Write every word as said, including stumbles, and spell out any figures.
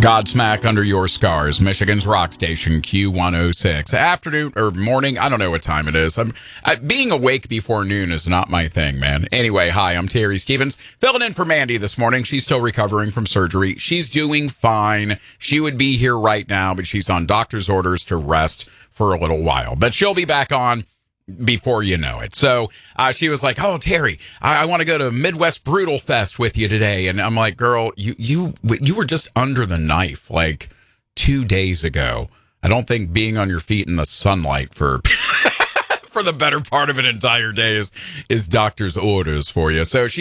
Godsmack under your scars, Michigan's rock station Q one oh six. Afternoon or morning, I don't know what time it is. I'm I, being awake before noon is not my thing, man. Anyway, hi, I'm Terry Stevens, filling in for Mandy this morning. She's still recovering from surgery. She's doing fine. She would be here right now, but she's on doctor's orders to rest for a little while. But she'll be back on before you know it. So uh, she was like, "Oh, Terry, I, I want to go to Midwest Brutal Fest with you today." And I'm like, "Girl, you you you were just under the knife like two days ago. I don't think being on your feet in the sunlight for for the better part of an entire day is is doctor's orders for you." So she.